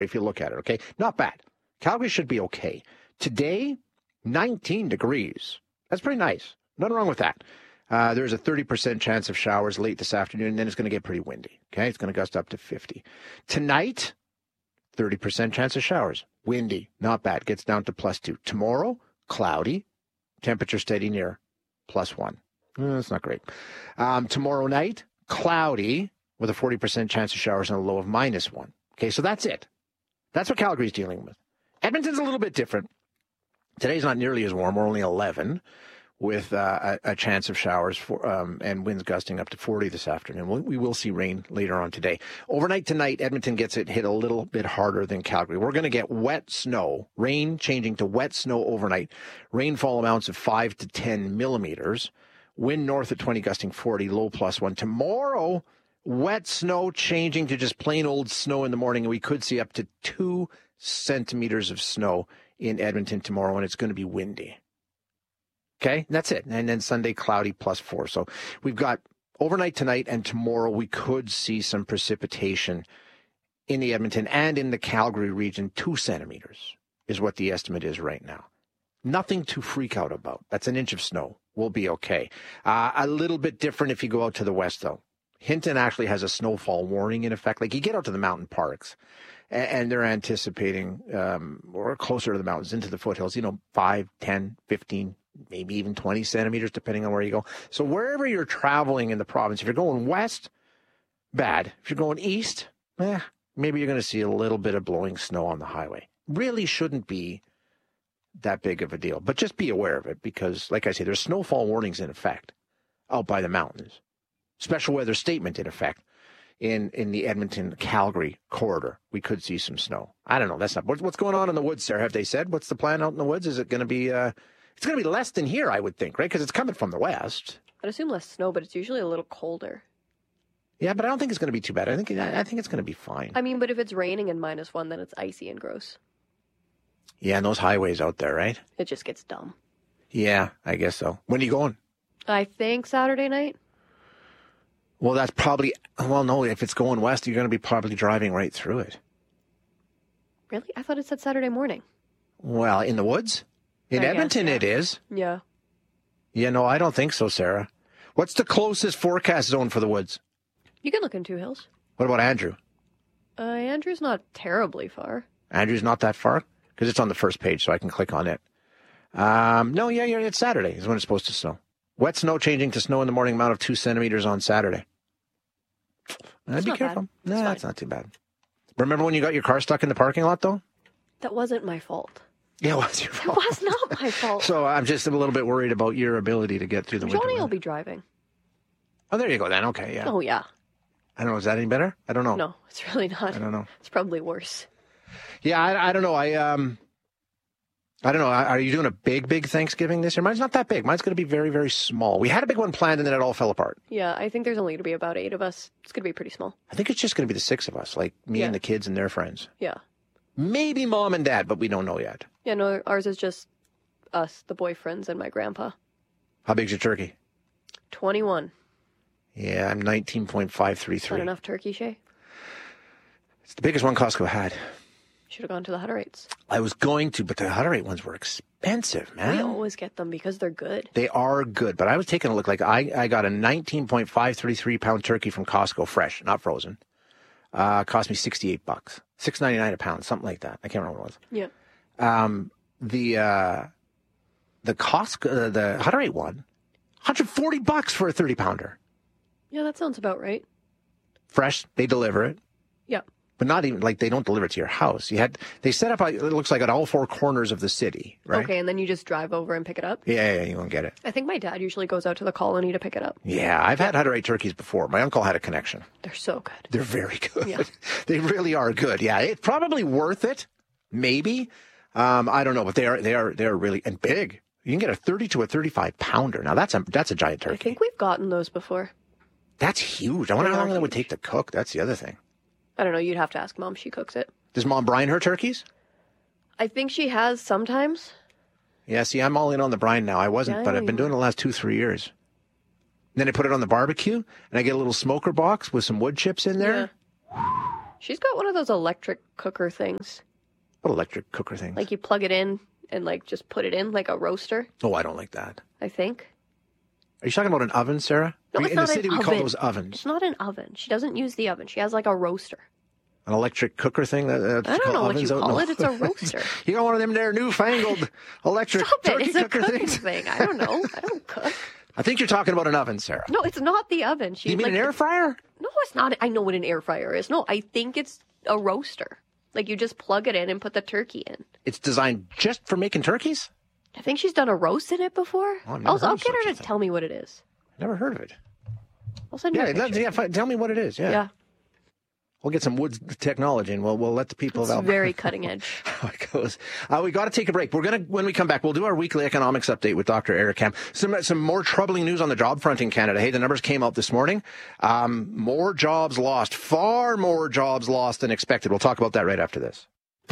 if you look at it, okay? Not bad. Calgary should be okay. Today, 19 degrees. That's pretty nice. Nothing wrong with that. There's a 30% chance of showers late this afternoon, and then it's going to get pretty windy, okay? It's going to gust up to 50. Tonight, 30% chance of showers. Windy, not bad. Gets down to +2. Tomorrow, cloudy. Temperature steady near +1. That's not great. Tomorrow night, cloudy with a 40% chance of showers and a low of -1. Okay, so that's it. That's what Calgary's dealing with. Edmonton's a little bit different. Today's not nearly as warm. We're only 11 with a chance of showers and winds gusting up to 40 this afternoon. We will see rain later on today. Overnight tonight, Edmonton gets it hit a little bit harder than Calgary. We're going to get wet snow, rain changing to wet snow overnight. Rainfall amounts of 5 to 10 millimeters. Wind north at 20, gusting 40, low +1. Tomorrow, wet snow changing to just plain old snow in the morning, and we could see up to 2 centimeters of snow in Edmonton tomorrow, and it's going to be windy. Okay, that's it. And then Sunday, cloudy +4. So we've got overnight tonight and tomorrow, we could see some precipitation in the Edmonton and in the Calgary region. 2 centimeters is what the estimate is right now. Nothing to freak out about. That's an inch of snow. We'll be okay. A little bit different if you go out to the west, though. Hinton actually has a snowfall warning in effect. Like, you get out to the mountain parks, and they're anticipating, or closer to the mountains, into the foothills, 5, 10, 15, maybe even 20 centimeters, depending on where you go. So wherever you're traveling in the province, if you're going west, bad. If you're going east, maybe you're going to see a little bit of blowing snow on the highway. Really shouldn't be that big of a deal. But just be aware of it because, like I say, there's snowfall warnings in effect out by the mountains. Special weather statement in effect in the Edmonton-Calgary corridor. We could see some snow. I don't know. That's not what's going on in the woods, Sarah. Have they said what's the plan out in the woods? Is it going to be it's going to be less than here, I would think, right? Because it's coming from the west. I'd assume less snow, but it's usually a little colder. Yeah, but I don't think it's going to be too bad. I think it's going to be fine. I mean, but if it's raining and -1, then it's icy and gross. Yeah, and those highways out there, right? It just gets dumb. Yeah, I guess so. When are you going? I think Saturday night. Well, that's probably... Well, no, if it's going west, you're going to be probably driving right through it. Really? I thought it said Saturday morning. Well, in the woods? In Edmonton, it is. Yeah. Yeah, no, I don't think so, Sarah. What's the closest forecast zone for the woods? You can look in Two Hills. What about Andrew? Andrew's not terribly far. Andrew's not that far? Because it's on the first page, so I can click on it. No, yeah, it's Saturday is when it's supposed to snow. Wet snow changing to snow in the morning, amount of 2 centimeters on Saturday. Be careful. No, that's not too bad. Remember when you got your car stuck in the parking lot, though? That wasn't my fault. Yeah, it was your fault. It was not my fault. So I'm just a little bit worried about your ability to get through the winter. Johnny will be driving. Oh, there you go then. Okay, yeah. Oh, yeah. I don't know. Is that any better? I don't know. No, it's really not. I don't know. It's probably worse. Yeah, I don't know. I don't know. Are you doing a big Thanksgiving this year? Mine's not that big. Mine's going to be very, very small. We had a big one planned and then it all fell apart. Yeah, I think there's only going to be about 8 of us. It's going to be pretty small. I think it's just going to be the 6 of us, like me and the kids and their friends. Yeah. Maybe mom and dad, but we don't know yet. Yeah, no, ours is just us, the boyfriends, and my grandpa. How big's your turkey? 21. Yeah, I'm 19.533. Is that enough turkey, Shay? It's the biggest one Costco had. Should have gone to the Hutterites. I was going to, but the Hutterite ones were expensive, man. We always get them because they're good. They are good, but I was taking a look. Like I got a 19.533 pound turkey from Costco, fresh, not frozen. Cost me $68, $6.99 a pound, something like that. I can't remember what it was. Yeah. The Costco, the Hutterite one, $140 for a 30 pounder. Yeah, that sounds about right. Fresh, they deliver it. Yeah. But not even, like, they don't deliver it to your house. They set up, it looks like, at all 4 corners of the city, right? Okay, and then you just drive over and pick it up? Yeah, you won't get it. I think my dad usually goes out to the colony to pick it up. Yeah, I've had Hutterite turkeys before. My uncle had a connection. They're so good. They're very good. Yeah. They really are good. Yeah, it's probably worth it. Maybe. I don't know, but they are really, and big. You can get a 30 to a 35 pounder. Now that's a giant turkey. I think we've gotten those before. That's huge. I wonder how long that would take to cook. That's the other thing. I don't know. You'd have to ask Mom. She cooks it. Does Mom brine her turkeys? I think she has sometimes. Yeah, see, I'm all in on the brine now. I wasn't, but I've been doing it the last 2-3 years. And then I put it on the barbecue, and I get a little smoker box with some wood chips in there. She's got one of those electric cooker things. What electric cooker things? Like you plug it in and like just put it in like a roaster. Oh, I don't like that. I think. Are you talking about an oven, Sarah? No, it's in not the city, an we oven. call those ovens. It's not an oven. She doesn't use the oven. She has like a roaster. An electric cooker thing? That's I don't know what you ovens? call No. it. It's a roaster. You got one of them there newfangled electric Stop it. turkey It's a cooker cooking things? thing. I don't know. I don't cook. I think you're talking about an oven, Sarah. No, it's not the oven. You mean an air fryer? No, it's not. I know what an air fryer is. No, I think it's a roaster. Like you just plug it in and put the turkey in. It's designed just for making turkeys? I think she's done a roast in it before. Oh, I've never heard I'll of get her such a to thing. tell me what it is. Never heard of it. I'll send you a picture. Tell me what it is. Yeah. We'll get some wood technology and we'll let the people It's know very cutting edge. how it goes. We got to take a break. When we come back, we'll do our weekly economics update with Dr. Eric Kam. Some more troubling news on the job front in Canada. Hey, the numbers came out this morning. More jobs lost, far more jobs lost than expected. We'll talk about that right after this.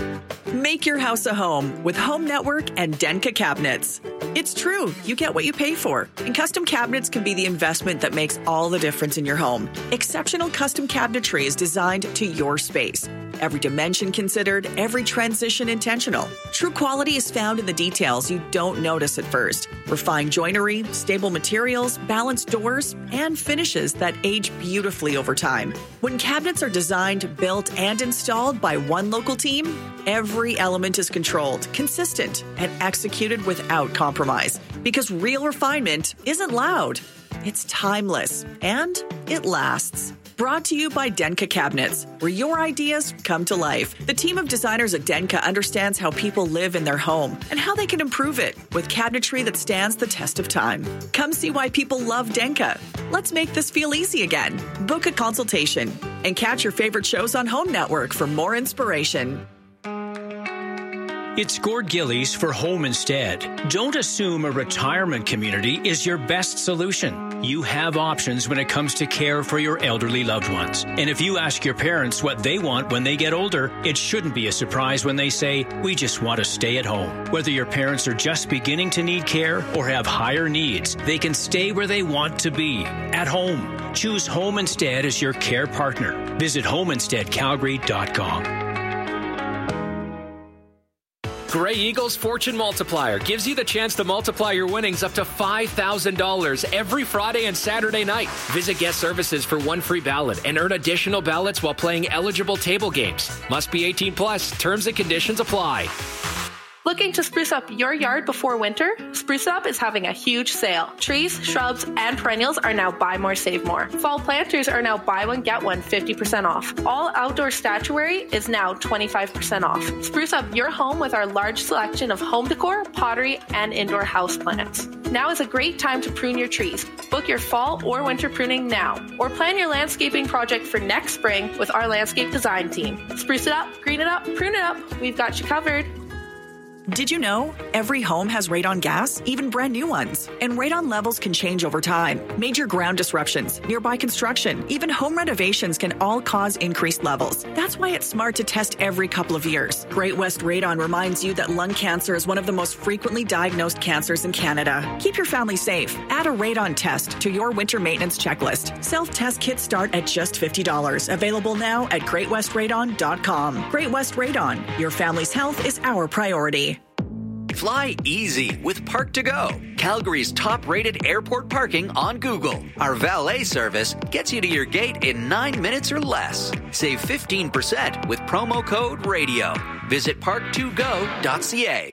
Make your house a home with Home Network and Denka Cabinets. It's true, you get what you pay for. And custom cabinets can be the investment that makes all the difference in your home. Exceptional custom cabinetry is designed to your space. Every dimension considered, every transition intentional. True quality is found in the details you don't notice at first. Refined joinery, stable materials, balanced doors, and finishes that age beautifully over time. When cabinets are designed, built, and installed by one local team, every element is controlled, consistent, and executed without compromise. Because real refinement isn't loud, it's timeless, and it lasts. Brought to you by Denka Cabinets, where your ideas come to life. The team of designers at Denka understands how people live in their home and how they can improve it with cabinetry that stands the test of time. Come see why people love Denka. Let's make this feel easy again. Book a consultation and catch your favorite shows on Home Network for more inspiration. It's Gord Gillies for Home Instead. Don't assume a retirement community is your best solution. You have options when it comes to care for your elderly loved ones. And if you ask your parents what they want when they get older, it shouldn't be a surprise when they say, we just want to stay at home. Whether your parents are just beginning to need care or have higher needs, they can stay where they want to be, at home. Choose Home Instead as your care partner. Visit homeinsteadcalgary.com. Grey Eagle's Fortune Multiplier gives you the chance to multiply your winnings up to $5,000 every Friday and Saturday night. Visit Guest Services for one free ballot and earn additional ballots while playing eligible table games. Must be 18 plus. Terms and conditions apply. Looking to spruce up your yard before winter? Spruce Up is having a huge sale. Trees, shrubs, and perennials are now buy more, save more. Fall planters are now buy one, get one 50% off. All outdoor statuary is now 25% off. Spruce up your home with our large selection of home decor, pottery, and indoor houseplants. Now is a great time to prune your trees. Book your fall or winter pruning now, or plan your landscaping project for next spring with our landscape design team. Spruce it up, green it up, prune it up. We've got you covered. Did you know every home has radon gas, even brand new ones? And radon levels can change over time. Major ground disruptions, nearby construction, even home renovations can all cause increased levels. That's why it's smart to test every couple of years. Great West Radon reminds you that lung cancer is one of the most frequently diagnosed cancers in Canada. Keep your family safe. Add a radon test to your winter maintenance checklist. Self-test kits start at just $50. Available now at greatwestradon.com. Great West Radon. Your family's health is our priority. Fly easy with Park2Go, Calgary's top-rated airport parking on Google. Our valet service gets you to your gate in 9 minutes or less. Save 15% with promo code RADIO. Visit park2go.ca.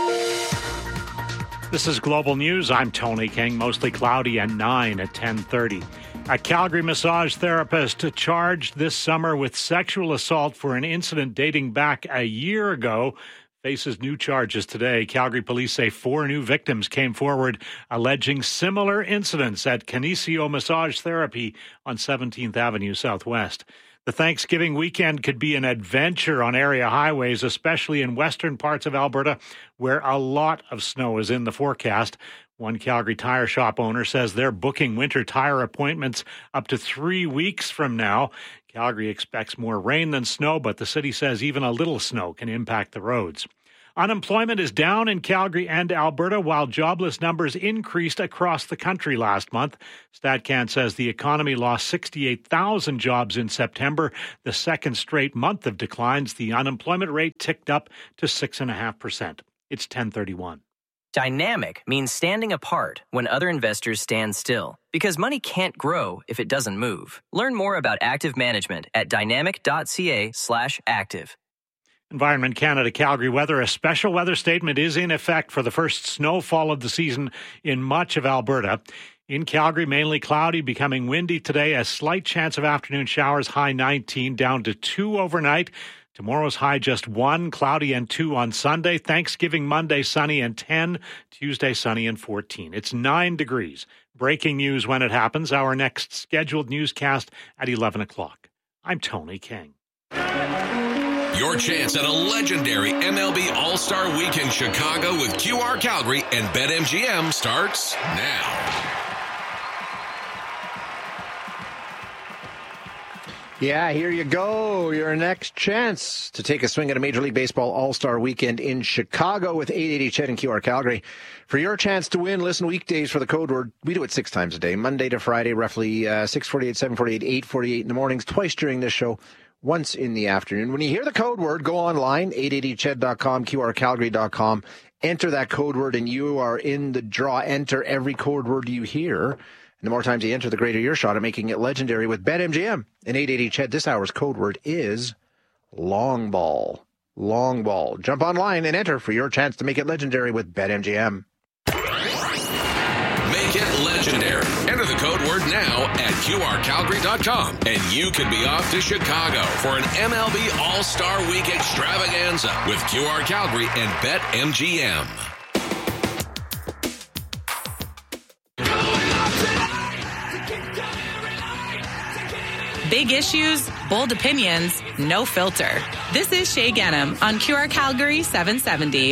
This is Global News. I'm Tony King. Mostly cloudy and 9 at 10:30. A Calgary massage therapist charged this summer with sexual assault for an incident dating back a year ago faces new charges today. Calgary police say 4 new victims came forward alleging similar incidents at Kinesio Massage Therapy on 17th Avenue Southwest. The Thanksgiving weekend could be an adventure on area highways, especially in western parts of Alberta, where a lot of snow is in the forecast. One Calgary tire shop owner says they're booking winter tire appointments up to 3 weeks from now. Calgary expects more rain than snow, but the city says even a little snow can impact the roads. Unemployment is down in Calgary and Alberta, while jobless numbers increased across the country last month. StatCan says the economy lost 68,000 jobs in September, the second straight month of declines. The unemployment rate ticked up to 6.5%. It's 10:31. Dynamic means standing apart when other investors stand still, because money can't grow if it doesn't move. Learn more about active management at dynamic.ca/active. Environment Canada Calgary weather. A special weather statement is in effect for the first snowfall of the season in much of Alberta. In Calgary, mainly cloudy, becoming windy today. A slight chance of afternoon showers, high 19, down to 2 overnight. Tomorrow's high just 1, cloudy and 2 on Sunday. Thanksgiving Monday, sunny and 10. Tuesday, sunny and 14. It's 9 degrees. Breaking news when it happens. Our next scheduled newscast at 11 o'clock. I'm Tony King. Your chance at a legendary MLB All-Star Week in Chicago with QR Calgary and BetMGM starts now. Yeah, here you go. Your next chance to take a swing at a Major League Baseball All-Star Weekend in Chicago with 880 CHED and QR Calgary. For your chance to win, listen weekdays for the code word. We do it 6 times a day, Monday to Friday, roughly 6:48, 7:48, 8:48 in the mornings, twice during this show, once in the afternoon. When you hear the code word, go online, 880ched.com, QRCalgary.com. Enter that code word, and you are in the draw. Enter every code word you hear. And the more times you enter, the greater your shot at making it legendary with BetMGM. And 880 CHED, this hour's code word is long ball. Long ball. Jump online and enter for your chance to make it legendary with BetMGM. Make it legendary. Enter the code word now at QRCalgary.com. And you could be off to Chicago for an MLB All-Star Week extravaganza with QR Calgary and BetMGM. Big issues, bold opinions, no filter. This is Shay Ghanem on QR Calgary 770.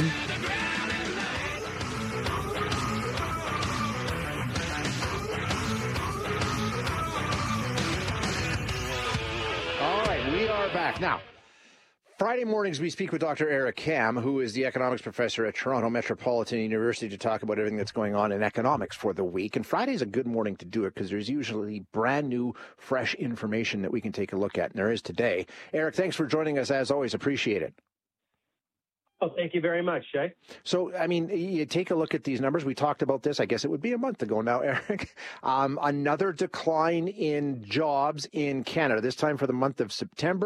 All right, we are back. Now, Friday mornings, we speak with Dr. Eric Kam, who is the economics professor at Toronto Metropolitan University, to talk about everything that's going on in economics for the week. And Friday's a good morning to do it because there's usually brand new, fresh information that we can take a look at. And there is today. Eric, thanks for joining us as always. Appreciate it. Oh, thank you very much, Shay. So, I mean, you take a look at these numbers. We talked about this, I guess it would be a month ago now, Eric. Another decline in jobs in Canada, this time for the month of September,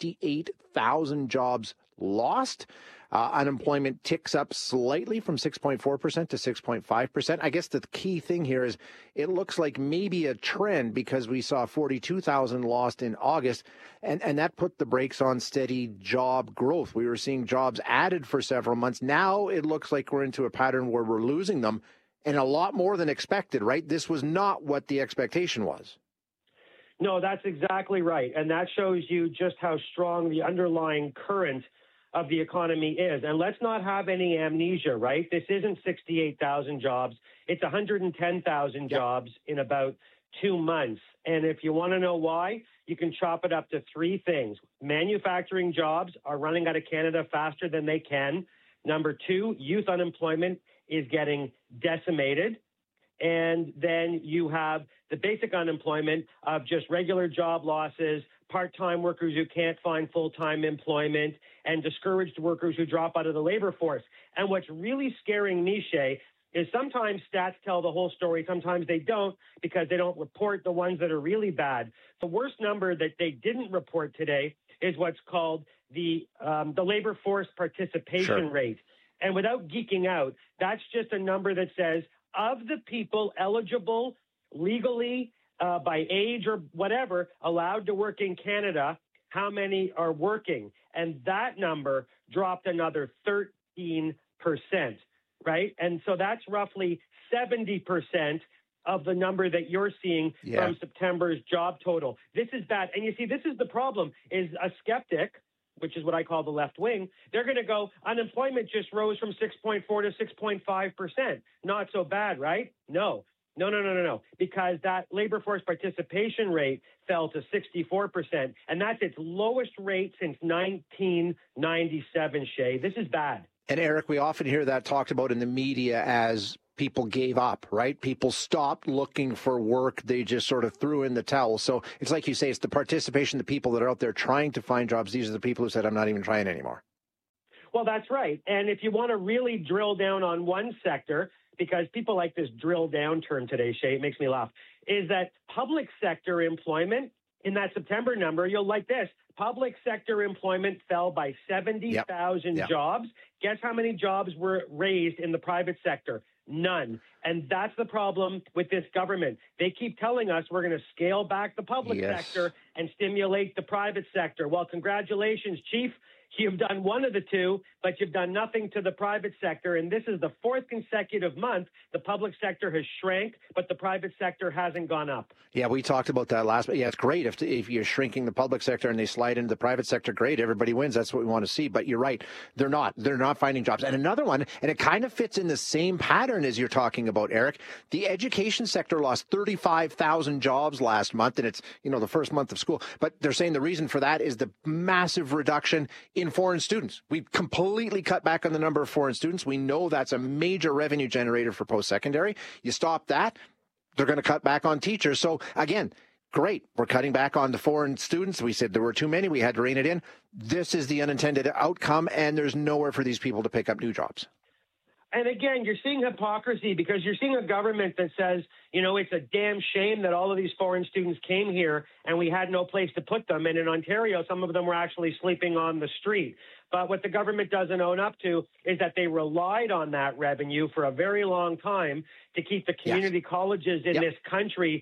68,000 jobs lost. Unemployment ticks up slightly from 6.4% to 6.5%. I guess the key thing here is it looks like maybe a trend because we saw 42,000 lost in August, and that put the brakes on steady job growth. We were seeing jobs added for several months. Now it looks like we're into a pattern where we're losing them, and a lot more than expected, right? This was not what the expectation was. No, that's exactly right. And that shows you just how strong the underlying current of the economy is. And let's not have any amnesia, right? This isn't 68,000 jobs. It's 110,000 jobs in about 2 months. And if you want to know why, you can chop it up to 3 things. Manufacturing jobs are running out of Canada faster than they can. Number 2, youth unemployment is getting decimated. And then you have the basic unemployment of just regular job losses, part-time workers who can't find full-time employment, and discouraged workers who drop out of the labor force. And what's really scaring me, Shay, is sometimes stats tell the whole story. Sometimes they don't because they don't report the ones that are really bad. The worst number that they didn't report today is what's called the labor force participation rate. And without geeking out, that's just a number that says of the people eligible legally by age or whatever allowed to work in Canada, how many are working? And that number dropped another 13%, right? And so that's roughly 70% of the number that you're seeing from September's job total. This is bad. And you see, this is the problem, is a skeptic, which is what I call the left wing, they're going to go, unemployment just rose from 6.4 to 6.5%. Not so bad, right? No. Because that labor force participation rate fell to 64%, and that's its lowest rate since 1997, Shay. This is bad. And Eric, we often hear that talked about in the media as people gave up, right? People stopped looking for work. They just sort of threw in the towel. So it's like you say, it's the participation, the people that are out there trying to find jobs. These are the people who said, I'm not even trying anymore. Well, that's right. And if you want to really drill down on one sector, because people like this drill down term today, Shay, it makes me laugh, is that public sector employment in that September number, you'll like this. Public sector employment fell by 70,000 jobs. Guess how many jobs were raised in the private sector? None. And that's the problem with this government. They keep telling us we're going to scale back the public sector and stimulate the private sector. Well, congratulations, Chief. You've done one of the two, but you've done nothing to the private sector. And this is the fourth consecutive month the public sector has shrank, but the private sector hasn't gone up. Yeah, we talked about that last. Yeah, it's great if you're shrinking the public sector and they slide into the private sector. Great, everybody wins. That's what we want to see. But you're right, they're not. They're not finding jobs. And another one, and it kind of fits in the same pattern as you're talking about, Eric. The education sector lost 35,000 jobs last month, and it's the first month of school. But they're saying the reason for that is the massive reduction in foreign students. We've completely cut back on the number of foreign students. We know that's a major revenue generator for post-secondary. You stop that, they're going to cut back on teachers. So again, great. We're cutting back on the foreign students. We said there were too many. We had to rein it in. This is the unintended outcome, and there's nowhere for these people to pick up new jobs. And again, you're seeing hypocrisy because you're seeing a government that says, it's a damn shame that all of these foreign students came here and we had no place to put them. And in Ontario, some of them were actually sleeping on the street. But what the government doesn't own up to is that they relied on that revenue for a very long time to keep the community colleges in this country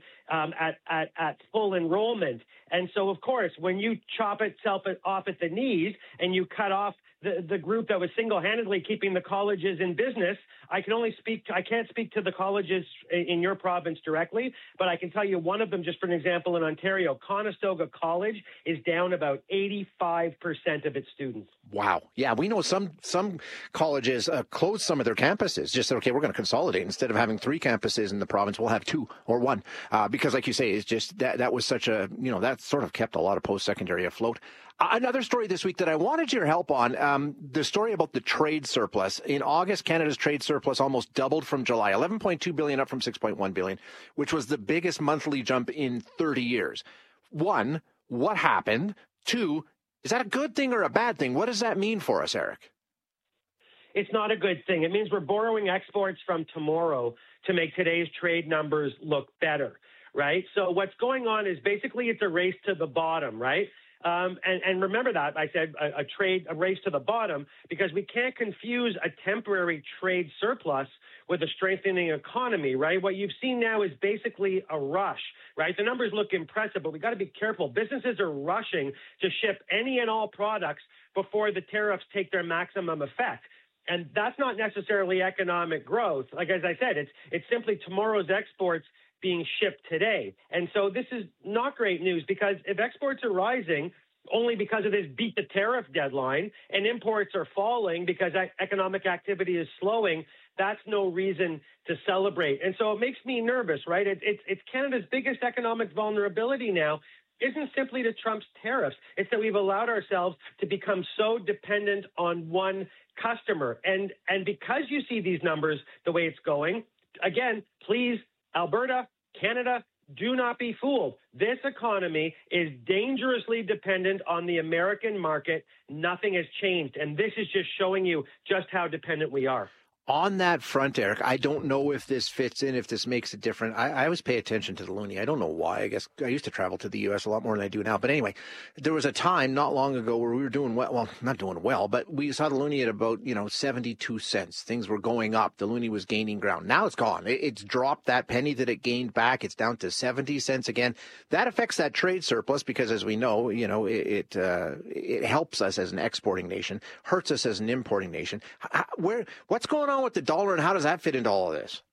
at full enrollment. And so, of course, when you chop itself off at the knees and you cut off the group that was single-handedly keeping the colleges in business, I can't speak to the colleges in your province directly, but I can tell you one of them, just for an example, in Ontario, Conestoga College is down about 85% of its students. Wow. Yeah, we know some colleges closed some of their campuses. Just said, okay, we're going to consolidate. Instead of having 3 campuses in the province, we'll have 2 or 1. Because like you say, it's just that was such a, that sort of kept a lot of post-secondary afloat. Another story this week that I wanted your help on, the story about the trade surplus. In August, Canada's trade surplus almost doubled from July, $11.2 billion up from $6.1 billion, which was the biggest monthly jump in 30 years. 1, what happened? 2, is that a good thing or a bad thing? What does that mean for us, Eric? It's not a good thing. It means we're borrowing exports from tomorrow to make today's trade numbers look better, right? So what's going on is basically it's a race to the bottom, right? And remember that I said a race to the bottom, because we can't confuse a temporary trade surplus with a strengthening economy, right? What you've seen now is basically a rush, right? The numbers look impressive, but we got to be careful. Businesses are rushing to ship any and all products before the tariffs take their maximum effect. And that's not necessarily economic growth. Like, as I said, it's simply tomorrow's exports being shipped today. And so this is not great news, because if exports are rising only because of this beat the tariff deadline and imports are falling because economic activity is slowing, that's no reason to celebrate. And so it makes me nervous, right? It's Canada's biggest economic vulnerability now isn't simply to Trump's tariffs. It's that we've allowed ourselves to become so dependent on one customer. And because you see these numbers the way it's going, again, please, Alberta, Canada, do not be fooled. This economy is dangerously dependent on the American market. Nothing has changed. And this is just showing you just how dependent we are. On that front, Eric, I don't know if this fits in, if this makes it different. I always pay attention to the loonie. I don't know why. I guess I used to travel to the U.S. a lot more than I do now. But anyway, there was a time not long ago where we were doing well, not doing well, but we saw the loonie at about, 72 cents. Things were going up. The loonie was gaining ground. Now it's gone. It's dropped that penny that it gained back. It's down to 70 cents again. That affects that trade surplus because, as we know, it helps us as an exporting nation, hurts us as an importing nation. What's going on with the dollar, and how does that fit into all of this?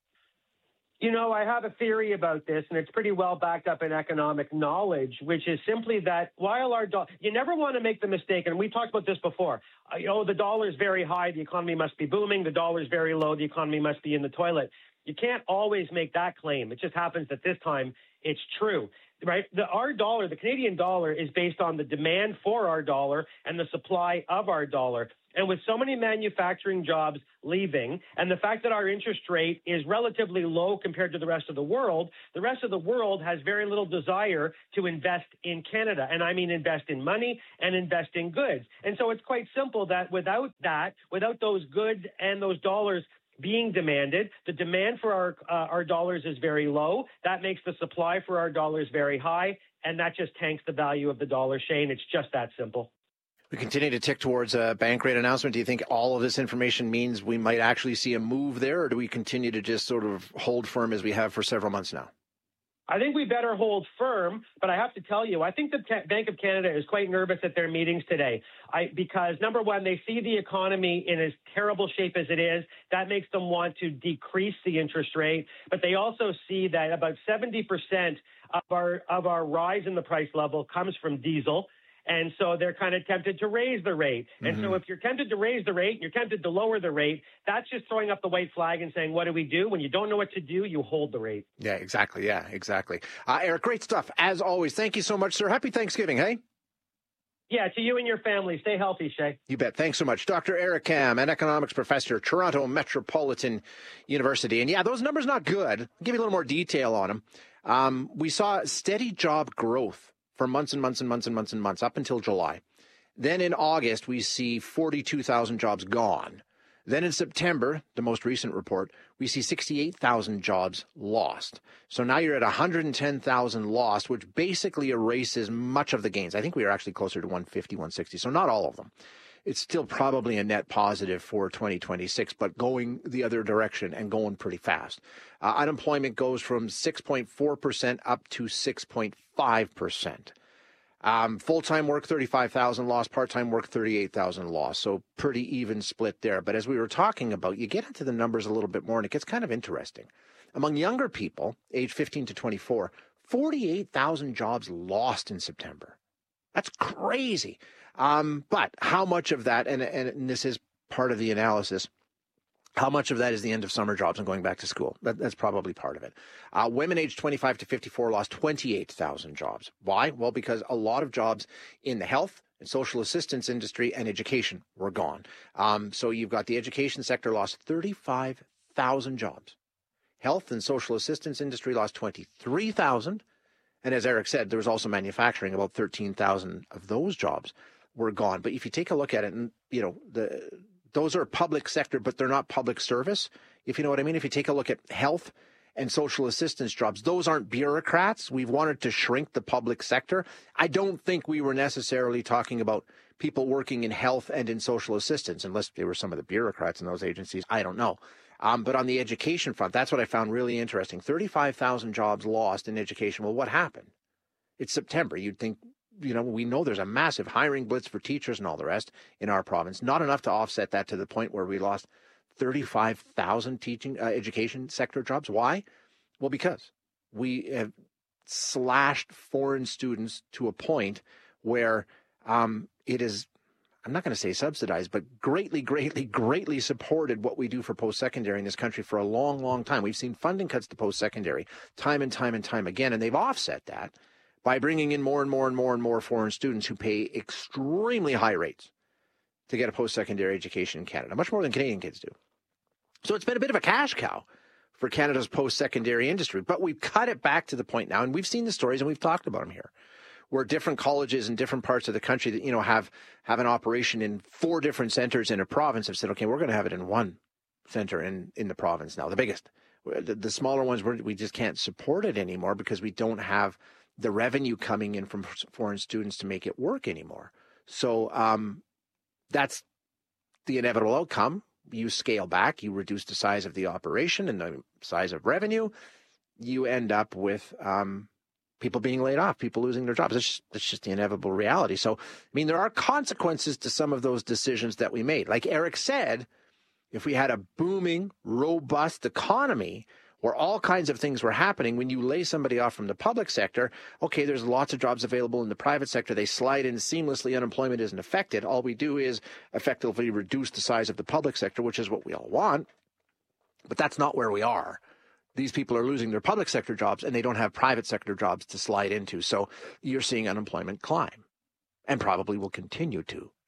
I have a theory about this, and it's pretty well backed up in economic knowledge, which is simply that while our dollar, you never want to make the mistake, and we've talked about this before, the dollar is very high, the economy must be booming, the dollar is very low, the economy must be in the toilet. You can't always make that claim. It just happens that this time it's true. Right? Our dollar, the Canadian dollar, is based on the demand for our dollar and the supply of our dollar. And with so many manufacturing jobs leaving, and the fact that our interest rate is relatively low compared to the rest of the world has very little desire to invest in Canada. And I mean invest in money and invest in goods. And so it's quite simple that without those goods and those dollars being demanded, the demand for our dollars is very low. That makes the supply for our dollars very high, and that just tanks the value of the dollar, Shane. It's just that simple. We continue to tick towards a bank rate announcement. Do you think all of this information means we might actually see a move there, or do we continue to just sort of hold firm as we have for several months now? I think we better hold firm, but I have to tell you, I think the Bank of Canada is quite nervous at their meetings today because, number one, they see the economy in as terrible shape as it is. That makes them want to decrease the interest rate, but they also see that about 70% of our rise in the price level comes from diesel. And so they're kind of tempted to raise the rate. And so if you're tempted to raise the rate and you're tempted to lower the rate, that's just throwing up the white flag and saying, what do we do? When you don't know what to do, you hold the rate. Yeah, exactly. Eric, great stuff. As always, thank you so much, sir. Happy Thanksgiving, hey? Yeah, to you and your family. Stay healthy, Shay. You bet. Thanks so much. Dr. Eric Kam, an economics professor, Toronto Metropolitan University. And yeah, those numbers not good. I'll give you a little more detail on them. We saw steady job growth for months and months and months and months and months up until July. Then in August, we see 42,000 jobs gone. Then in September, the most recent report, we see 68,000 jobs lost. So now you're at 110,000 lost, which basically erases much of the gains. I think we are actually closer to 150, 160, so not all of them. It's still probably a net positive for 2026, but going the other direction and going pretty fast. Unemployment goes from 6.4% up to 6.5%. Full-time work, 35,000 lost. Part-time work, 38,000 lost. So pretty even split there. But as we were talking about, you get into the numbers a little bit more, and it gets kind of interesting. Among younger people, age 15 to 24, 48,000 jobs lost in September. That's crazy. But how much of that, and this is part of the analysis, how much of that is the end of summer jobs and going back to school? That's probably part of it. Women aged 25 to 54 lost 28,000 jobs. Why? Well, because a lot of jobs in the health and social assistance industry and education were gone. So you've got the education sector lost 35,000 jobs. Health and social assistance industry lost 23,000. And as Eric said, there was also manufacturing. About 13,000 of those jobs were gone. But if you take a look at it, and those are public sector, but they're not public service, if you know what I mean. If you take a look at health and social assistance jobs, those aren't bureaucrats. We've wanted to shrink the public sector. I don't think we were necessarily talking about people working in health and in social assistance, unless they were some of the bureaucrats in those agencies. I don't know. But on the education front, that's what I found really interesting. 35,000 jobs lost in education. Well, what happened? It's September. You'd think, we know there's a massive hiring blitz for teachers and all the rest in our province. Not enough to offset that to the point where we lost 35,000 teaching education sector jobs. Why? Well, because we have slashed foreign students to a point where it is, I'm not going to say subsidized, but greatly supported what we do for post-secondary in this country for a long, long time. We've seen funding cuts to post-secondary time and time and time again, and they've offset that by bringing in more and more and more and more foreign students who pay extremely high rates to get a post-secondary education in Canada, much more than Canadian kids do. So it's been a bit of a cash cow for Canada's post-secondary industry, but we've cut it back to the point now, and we've seen the stories and we've talked about them here, where different colleges in different parts of the country that, have an operation in 4 different centers in a province have said, okay, we're going to have it in one center in the province now, the biggest. The smaller ones, we just can't support it anymore because we don't have the revenue coming in from foreign students to make it work anymore. So that's the inevitable outcome. You scale back, you reduce the size of the operation and the size of revenue. You end up with people being laid off, people losing their jobs. That's just the inevitable reality. So, there are consequences to some of those decisions that we made. Like Eric said, if we had a booming, robust economy where all kinds of things were happening, when you lay somebody off from the public sector, okay, there's lots of jobs available in the private sector. They slide in seamlessly. Unemployment isn't affected. All we do is effectively reduce the size of the public sector, which is what we all want. But that's not where we are. These people are losing their public sector jobs, and they don't have private sector jobs to slide into. So you're seeing unemployment climb, and probably will continue to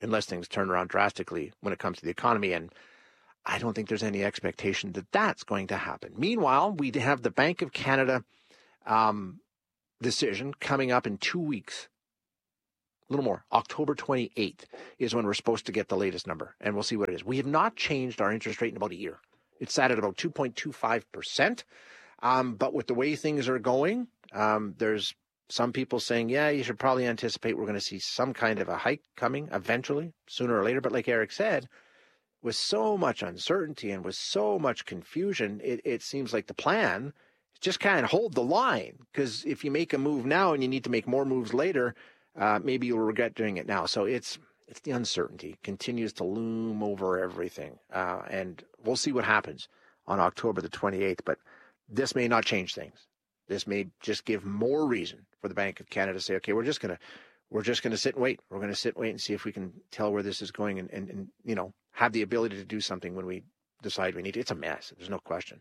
unless things turn around drastically when it comes to the economy. And I don't think there's any expectation that that's going to happen. Meanwhile, we have the Bank of Canada decision coming up in 2 weeks. A little more. October 28th is when we're supposed to get the latest number, and we'll see what it is. We have not changed our interest rate in about a year. It's sat at about 2.25%. But with the way things are going, there's some people saying, yeah, you should probably anticipate we're going to see some kind of a hike coming eventually, sooner or later. But like Eric said, with so much uncertainty and with so much confusion, it seems like the plan is just kind of hold the line. Because if you make a move now and you need to make more moves later, maybe you'll regret doing it now. So it's the uncertainty continues to loom over everything. And we'll see what happens on October the 28th. But this may not change things. This may just give more reason for the Bank of Canada to say, okay, we're just going to sit and wait. We're going to sit and wait and see if we can tell where this is going and have the ability to do something when we decide we need to. It's a mess. There's no question.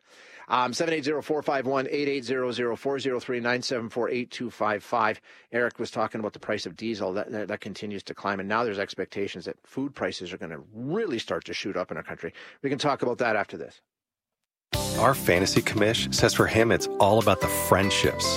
780-451-8800-403-974-8255. Eric was talking about the price of diesel. That continues to climb. And now there's expectations that food prices are going to really start to shoot up in our country. We can talk about that after this. Our fantasy commish says for him it's all about the friendships.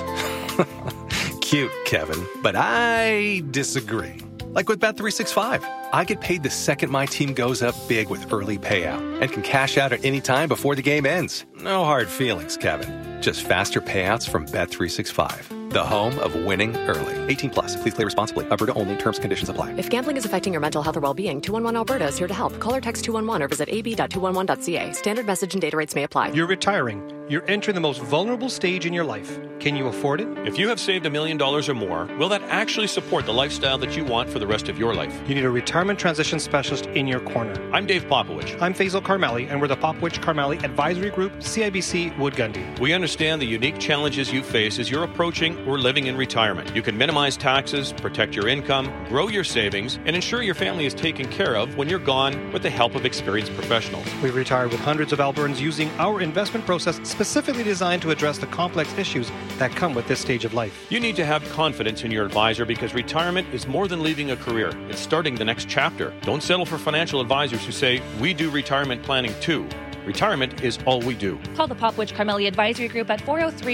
Cute, Kevin, but I disagree. Like with Bet365, I get paid the second my team goes up big with early payout and can cash out at any time before the game ends. No hard feelings, Kevin. Just faster payouts from Bet365, the home of winning early. 18 plus. Please play responsibly. Alberta only. Terms and conditions apply. If gambling is affecting your mental health or well-being, 211 Alberta is here to help. Call or text 211 or visit ab.211.ca. Standard message and data rates may apply. You're retiring. You're entering the most vulnerable stage in your life. Can you afford it? If you have saved $1 million or more, will that actually support the lifestyle that you want for the rest of your life? You need a retirement transition specialist in your corner. I'm Dave Popowich. I'm Faisal Karmali, and we're the Popowich Karmali Advisory Group, CIBC Wood Gundy. We understand the unique challenges you face as you're approaching or living in retirement. You can minimize taxes, protect your income, grow your savings, and ensure your family is taken care of when you're gone with the help of experienced professionals. We've retired with hundreds of Albertans using our investment process specifically designed to address the complex issues that come with this stage of life. You need to have confidence in your advisor because retirement is more than leaving a career. It's starting the next chapter. Don't settle for financial advisors who say, we do retirement planning too. Retirement is all we do. Call the Popowich Karmali Advisory Group at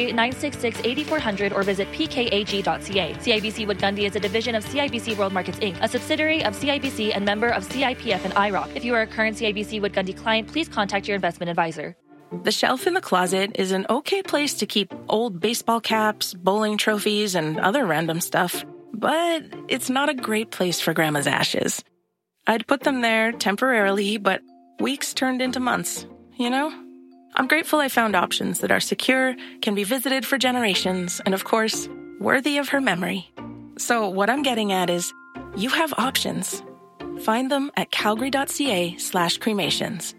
403-966-8400 or visit pkag.ca. CIBC Wood Gundy is a division of CIBC World Markets Inc., a subsidiary of CIBC and member of CIPF and IROC. If you are a current CIBC Wood Gundy client, please contact your investment advisor. The shelf in the closet is an okay place to keep old baseball caps, bowling trophies, and other random stuff. But it's not a great place for Grandma's ashes. I'd put them there temporarily, but weeks turned into months, you know? I'm grateful I found options that are secure, can be visited for generations, and of course, worthy of her memory. So what I'm getting at is, you have options. Find them at calgary.ca/cremations.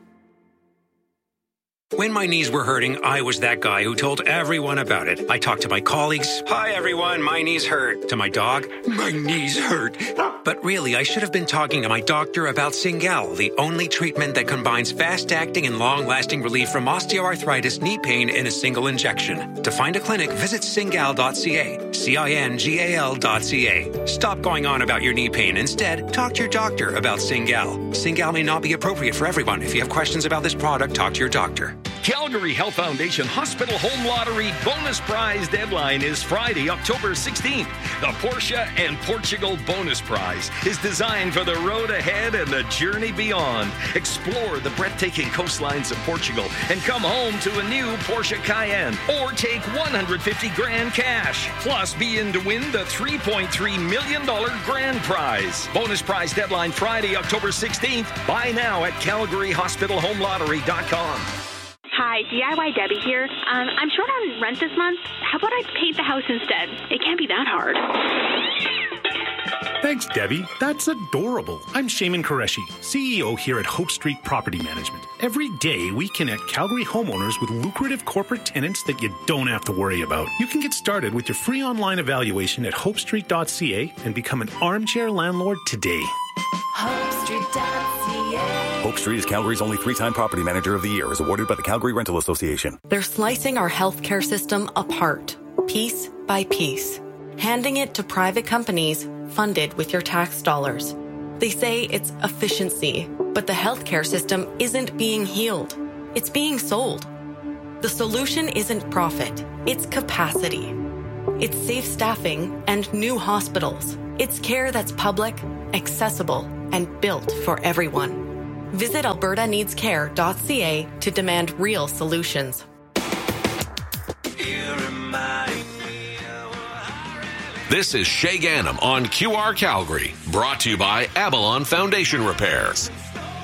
When my knees were hurting, I was that guy who told everyone about it. I talked to my colleagues. Hi, everyone. My knees hurt. To my dog. My knees hurt. But really, I should have been talking to my doctor about Cingal, the only treatment that combines fast-acting and long-lasting relief from osteoarthritis knee pain in a single injection. To find a clinic, visit cingal.ca. CINGAL.ca. Stop going on about your knee pain. Instead, talk to your doctor about Cingal. Cingal may not be appropriate for everyone. If you have questions about this product, talk to your doctor. Calgary Health Foundation Hospital Home Lottery bonus prize deadline is Friday, October 16th. The Porsche and Portugal bonus prize is designed for the road ahead and the journey beyond. Explore the breathtaking coastlines of Portugal and come home to a new Porsche Cayenne or take $150,000 cash. Plus, be in to win the $3.3 million grand prize. Bonus prize deadline Friday, October 16th. Buy now at CalgaryHospitalHomeLottery.com. Hi, DIY Debbie here. I'm short on rent this month. How about I paint the house instead? It can't be that hard. Thanks, Debbie. That's adorable. I'm Shayman Qureshi, CEO here at Hope Street Property Management. Every day, we connect Calgary homeowners with lucrative corporate tenants that you don't have to worry about. You can get started with your free online evaluation at hopestreet.ca and become an armchair landlord today. HopeStreet.ca. Hope Street is Calgary's only 3-time Property Manager of the Year, as awarded by the Calgary Rental Association. They're slicing our healthcare system apart, piece by piece, handing it to private companies funded with your tax dollars. They say it's efficiency, but the healthcare system isn't being healed. It's being sold. The solution isn't profit, it's capacity. It's safe staffing and new hospitals. It's care that's public, accessible, and built for everyone. Visit albertaneedscare.ca to demand real solutions. This is Shay Ganem on QR Calgary, brought to you by Avalon Foundation Repairs.